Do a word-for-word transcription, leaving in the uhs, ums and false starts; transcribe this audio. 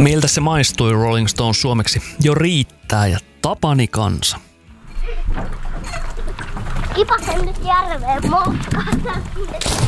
Miltä se maistui Rolling Stones suomeksi? Jo riittää ja Tapani kansa. Kipasen nyt järveen moukkaan.